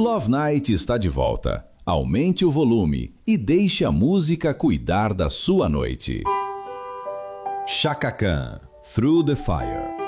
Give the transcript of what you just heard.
Love Night está de volta. Aumente o volume e deixe a música cuidar da sua noite. Chaka Khan, Through the Fire.